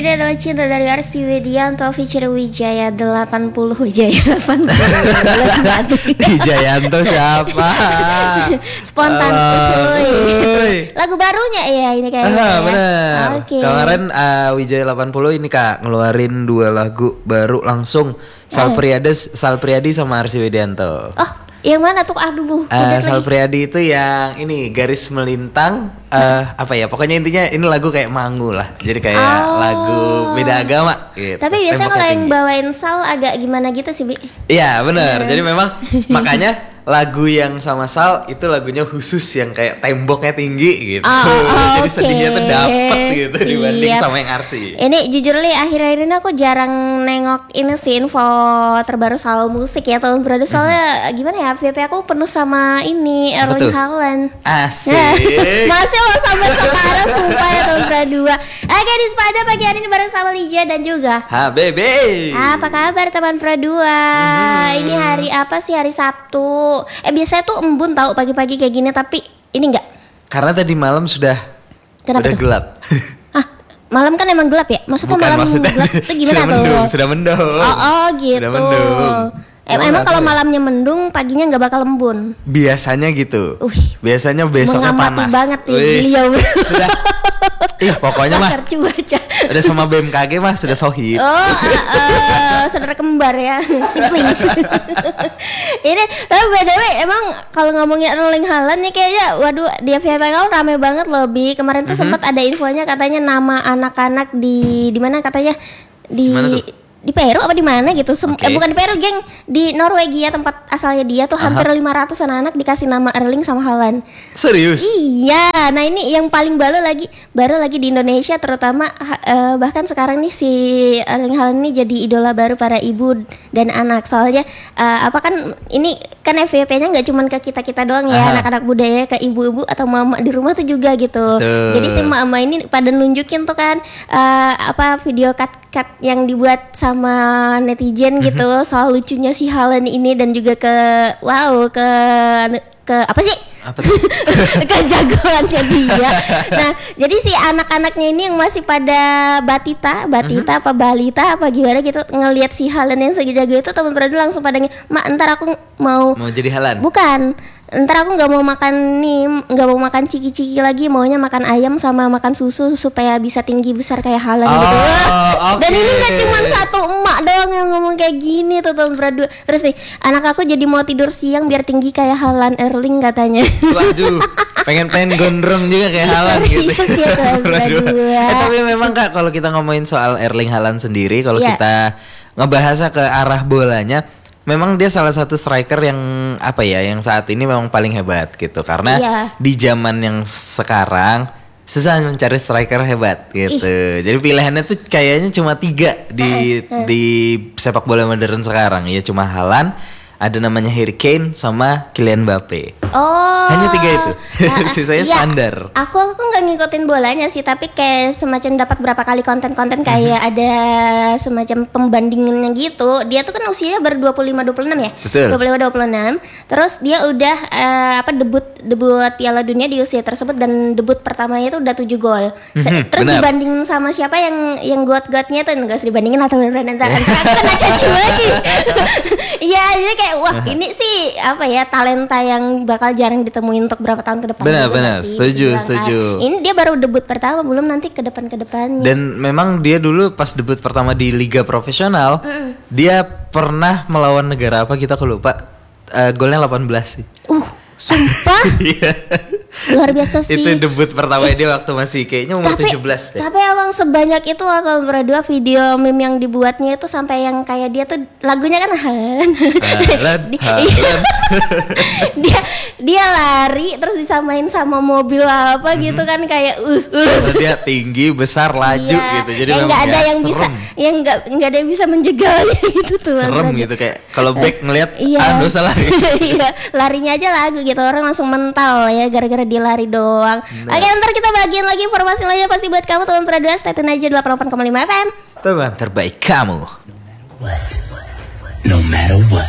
Ini adalah Cinta dari Arsi Widianto featuring Wijaya 80. Wijaya 80. Wijayanto siapa? Spontan. Lagu barunya ya ini kayaknya. Bener. Oke. Kemarin Wijaya 80 ini Kak ngeluarin 2 lagu baru langsung. Sal Priadi sama Arsi Widianto. Oh, yang mana tuh? Aduh, Sal Priadi itu yang ini Garis Melintang. Apa ya? Pokoknya intinya ini lagu kayak Mangu lah. Jadi kayak lagu beda agama gitu. Tapi biasanya kalau yang bawain Sal agak gimana gitu sih, Bi. Iya, benar. Jadi memang makanya lagu yang sama Sal itu lagunya khusus yang kayak temboknya tinggi gitu. Jadi sedihnya tuh dapet gitu dibanding sama yang Arsi. Ini jujur li akhir-akhir ini aku jarang nengok ini sih info terbaru soal musik ya tahun beradu soalnya gimana ya FYP aku penuh sama ini Erling Haaland. Asik. Masih loh sampai sekarang sumpah ya tahun berdua. Oke di Sepada pagi hari ini bareng sama Lija dan juga HBB. Apa kabar teman berdua? Ini hari apa sih? Hari Sabtu. Biasanya tuh embun tahu pagi-pagi kayak gini tapi ini enggak. Karena tadi malam sudah gelap. Malam kan emang gelap ya? Maksudnya malam gelap itu gimana tuh? Sudah mendung. Oh gitu. Sudah mendung. Emang kalau malamnya mendung paginya nggak bakal embun? Biasanya gitu. Biasanya besoknya panas. Mengamati banget beliau. Sudah. Pokoknya mah cuaca. Udah sama BMKG mah sudah sohib. Saudara kembar ya, siblings. Ini tapi BTW emang kalau ngomongin Erling Haaland nih kayaknya waduh dia FYP kau rame banget loh Bi. Kemarin tuh sempat ada infonya katanya nama anak-anak di mana katanya di Peru apa di mana gitu. Bukan di Peru, geng, di Norwegia tempat asalnya dia tuh hampir 500 anak-anak dikasih nama Erling sama Haaland. Serius? Iya. Nah, ini yang paling baru lagi di Indonesia terutama bahkan sekarang nih si Erling Haaland ini jadi idola baru para ibu dan anak. Soalnya ini kan FYP-nya enggak cuma ke kita-kita doang ya, anak-anak muda ya, ke ibu-ibu atau mama di rumah tuh juga gitu. Jadi si mama ini pada nunjukin tuh kan video cut yang dibuat sama netizen gitu soal lucunya si Haaland ini dan juga ke apa sih? Kejagoannya dia. Nah, jadi si anak-anaknya ini yang masih pada batita apa balita apa gimana gitu ngelihat si Haaland yang sejago itu teman beradu langsung pada "Mak, ntar aku mau jadi Haaland." Bukan. Ntar aku nggak mau makan ciki-ciki lagi, maunya makan ayam sama makan susu supaya bisa tinggi besar kayak Haaland gitu. Dan ini nggak cuma satu emak doang yang ngomong kayak gini tuh tahun berdua. Terus nih anak aku jadi mau tidur siang biar tinggi kayak Haaland Erling katanya. Waduh, pengen gondrong juga kayak Haaland gitu. Tapi memang Kak kalau kita ngomongin soal Erling Haaland sendiri, kalau kita ngebahasnya ke arah bolanya, memang dia salah satu striker yang yang saat ini memang paling hebat gitu karena di zaman yang sekarang susah mencari striker hebat gitu. Jadi pilihannya tuh kayaknya cuma 3 di sepak bola modern sekarang ya, cuma Haaland, ada namanya Harry Kane sama Kylian Mbappe. Hanya 3 itu. Sisanya standar. Aku nggak ngikutin bolanya sih, tapi kayak semacam dapat berapa kali konten-konten kayak ada semacam pembandingannya gitu. Dia tuh kan usianya baru 25-26 ya. Betul. 25-26. Terus dia udah debut Piala Dunia di usia tersebut dan debut pertamanya itu udah 7 gol. Terus dibandingin sama siapa yang got-gotnya tuh enggak usah dibandingin atau beneran ntar kena caci lagi. Iya, jadi kayak wah ini sih talenta yang bakal jarang ditemuin untuk berapa tahun ke depan. Benar, setuju. Ini dia baru debut pertama, belum nanti ke depannya. Dan memang dia dulu pas debut pertama di liga profesional, dia pernah melawan negara apa kita lupa. Golnya 18 sih. Sumpah. Luar biasa sih. Itu debut pertama dia waktu masih kayaknya umur 17 deh. Tapi emang sebanyak itu atau berdua video meme yang dibuatnya itu sampai yang kayak dia tuh lagunya kan Haaland. Dia lari terus disamain sama mobil apa gitu kan kayak dia tinggi, besar, laju gitu. Jadi memang enggak ada yang bisa enggak ada yang bisa menjegalnya gitu tuh. Serem gitu kayak kalau back ngelihat dosa lari. Iya, larinya aja lagu gitu orang langsung mental ya gara-gara dia lari doang. Oke, ntar kita bagian lagi informasi lainnya pasti buat kamu teman Pradua. Stay tune aja 88,5 FM. Teman terbaik kamu. No matter what.